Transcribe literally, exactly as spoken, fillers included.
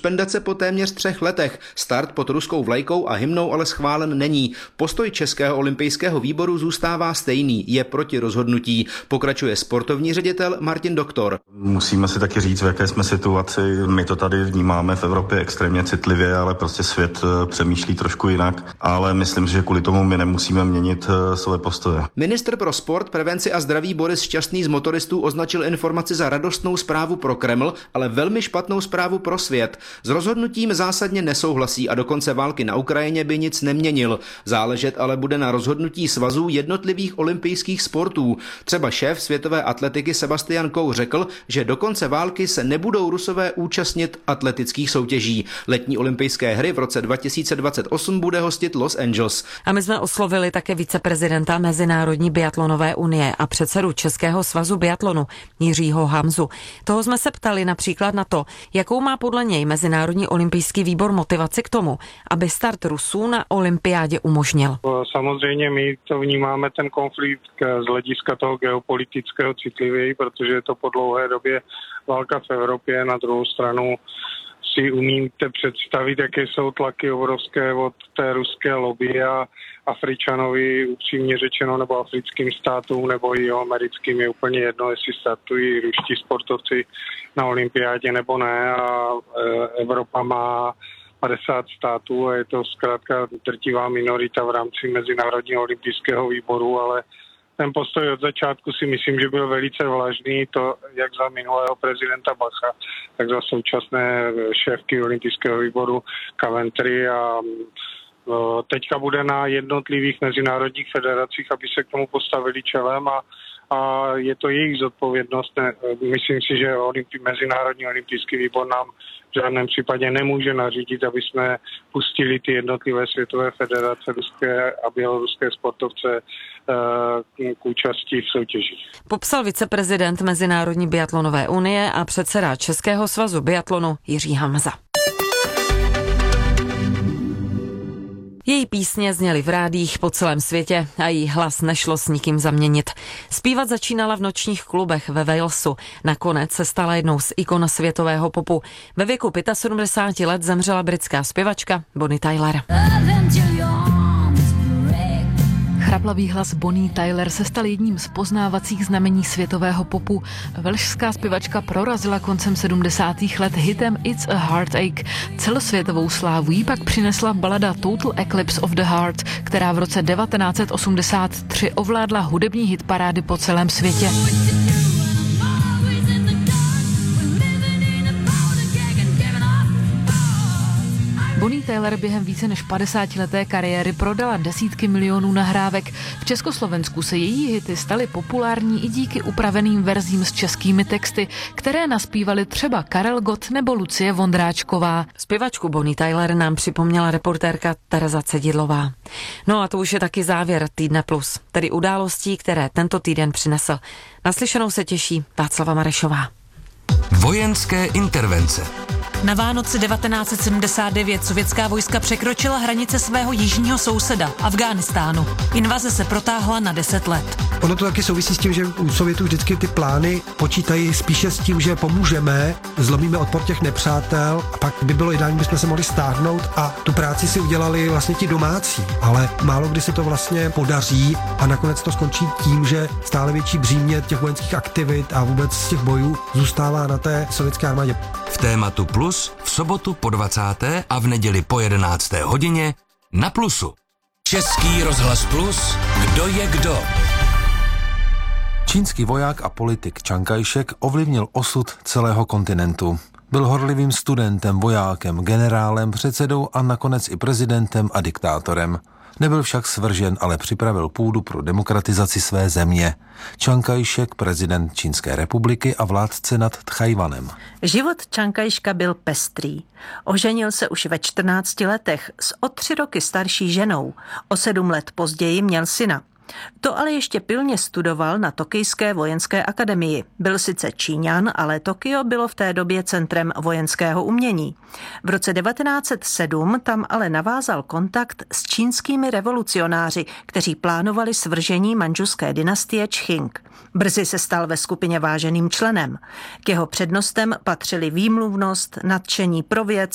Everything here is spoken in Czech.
suspendace po téměř třech letech. Start pod ruskou vlajkou a hymnou ale schválen není. Postoj Českého olympijského výboru zůstává stejný, je proti rozhodnutí. Pokračuje sportovní ředitel Martin Doktor. Musíme si taky říct, v jaké jsme situaci. My to tady vnímáme v Evropě extrémně citlivě, ale prostě svět přemýšlí trošku jinak. Ale myslím, že kvůli tomu my nemusíme měnit své postoje. Ministr pro sport, prevenci a zdraví Boris Šťastný z motoristů označil informaci za radostnou zprávu pro Kreml, ale velmi špatnou zprávu pro svět. S rozhodnutím zásadně nesouhlasí a do konce války na Ukrajině by nic neměnil. Záležet ale bude na rozhodnutí svazů jednotlivých olympijských sportů. Třeba šéf světové atletiky Sebastian Coe řekl, že do konce války se nebudou Rusové účastnit atletických soutěží. Letní olympijské hry v roce dva tisíce dvacet osm bude hostit Los Angeles. A my jsme oslovili také viceprezidenta Mezinárodní biatlonové unie a předsedu Českého svazu biatlonu Jiřího Hamzu. Toho jsme se ptali například na to, jakou má podle něj Mezinárodní olympijský výbor motivaci k tomu, aby start Rusů na olympiádě umožnil. Samozřejmě my to vnímáme ten konflikt z hlediska toho geopolitického citlivěji, protože je to po dlouhé době válka v Evropě. Na druhou stranu si umíte představit, jaké jsou tlaky obrovské od té ruské lobby a Afričanovi, upřímně řečeno, nebo africkým státům, nebo i americkým je úplně jedno, jestli startují ruští sportovci na olympiádě nebo ne. A Evropa má padesát států a je to zkrátka drtivá minorita v rámci Mezinárodního olympijského výboru, ale ten postoj od začátku si myslím, že byl velice vlažný, to jak za minulého prezidenta Bacha, tak za současné šéfky olympijského výboru Coventry a teďka bude na jednotlivých mezinárodních federacích, aby se k tomu postavili čelem a, a je to jejich zodpovědnost. Myslím si, že Olympi, Mezinárodní olympijský výbor nám v žádném případě nemůže nařídit, aby jsme pustili ty jednotlivé světové federace ruské a běloruské sportovce k účasti v soutěžích. Popsal viceprezident Mezinárodní biatlonové unie a předseda Českého svazu biatlonu Jiří Hamza. Její písně zněly v rádích po celém světě a její hlas nešlo s nikým zaměnit. Zpívat začínala v nočních klubech ve Walesu. Nakonec se stala jednou z ikon světového popu. Ve věku sedmdesáti pěti let zemřela britská zpěvačka Bonnie Tyler. Chraplavý hlas Bonnie Tyler se stal jedním z poznávacích znamení světového popu. Velšská zpěvačka prorazila koncem sedmdesátých let hitem It's a Heartache. Celosvětovou slávu jí pak přinesla balada Total Eclipse of the Heart, která v roce devatenáct set osmdesát tři ovládla hudební hitparády po celém světě. Bonnie Tyler během více než padesátileté kariéry prodala desítky milionů nahrávek. V Československu se její hity staly populární i díky upraveným verzím s českými texty, které naspívali třeba Karel Gott nebo Lucie Vondráčková. Zpěvačku Bonnie Tyler nám připomněla reportérka Tereza Cedidlová. No a to už je taky závěr Týdne plus, tedy událostí, které tento týden přinesl. Naslyšenou se těší Václava Marešová. Vojenské intervence. Na Vánoce devatenáct set sedmdesát devět sovětská vojska překročila hranice svého jižního souseda, Afghánistánu. Invaze se protáhla na deset let. Ono to taky souvisí s tím, že u Sovětů vždycky ty plány počítají spíše s tím, že pomůžeme, zlomíme odpor těch nepřátel a pak by bylo ideální, bychom se mohli stáhnout a tu práci si udělali vlastně ti domácí. Ale málo kdy se to vlastně podaří a nakonec to skončí tím, že stále větší břímě těch vojenských aktivit a vůbec z těch bojů zůstává na té sovětské armádě. V tématu Plus v sobotu po dvacáté a v neděli po jedenácté hodině na Plusu. Český rozhlas Plus, kdo je kdo? Čínský voják a politik Čang Kaj-šek ovlivnil osud celého kontinentu. Byl horlivým studentem, vojákem, generálem, předsedou a nakonec i prezidentem a diktátorem. Nebyl však svržen, ale připravil půdu pro demokratizaci své země. Čang Kaj-šek, prezident Čínské republiky a vládce nad Tchajwanem. Život Čang Kaj-ška byl pestrý. Oženil se už ve čtrnácti letech s o tři roky starší ženou. O sedm let později měl syna. To ale ještě pilně studoval na Tokijské vojenské akademii. Byl sice Číňan, ale Tokio bylo v té době centrem vojenského umění. V roce devatenáct set sedm tam ale navázal kontakt s čínskými revolucionáři, kteří plánovali svržení manžuské dynastie Čching. Brzy se stal ve skupině váženým členem. K jeho přednostem patřily výmluvnost, nadšení pro věc,